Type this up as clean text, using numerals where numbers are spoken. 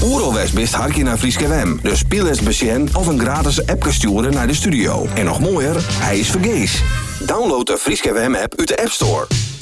Oeralwest best hartje naar Frieske FM. Dus speel eens besjen of een gratis app sturen naar de studio. En nog mooier, hij is vergees. Download de Frieske FM app uit de App Store.